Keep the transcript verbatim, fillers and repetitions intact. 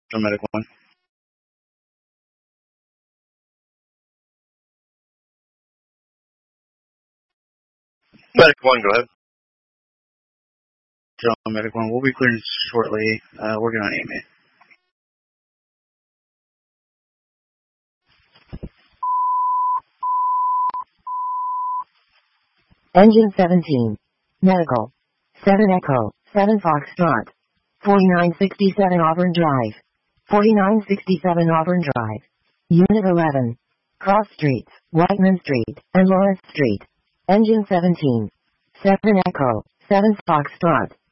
Medic one. Medic one, go ahead. Medic one, we'll be clearing shortly. Uh, working on Amy. Engine seventeen. Medical. seven Echo. seven Foxtrot. forty-nine sixty-seven Auburn Drive. forty-nine sixty-seven Auburn Drive. Unit eleven. Cross Streets, Whiteman Street, and Lawrence Street. Engine seventeen. seven Echo. seven Foxtrot.